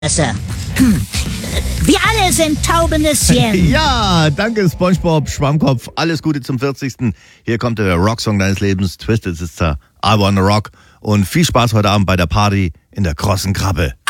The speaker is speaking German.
Wir alle sind taube Nüsschen. Ja, danke SpongeBob, Schwammkopf. Alles Gute zum 40. Hier kommt der Rocksong deines Lebens, Twisted Sister, I Wanna Rock. Und viel Spaß heute Abend bei der Party in der Krossen Krabbe.